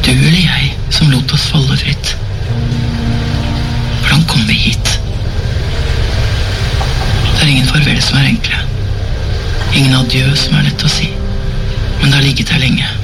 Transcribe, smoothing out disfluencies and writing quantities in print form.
Du eller jeg som lot oss falle fritt? Hvordan kom vi hit? Det er ingen farvel som er enkle. Ingen adjø som er lett å si. Men det har ligget her lenge.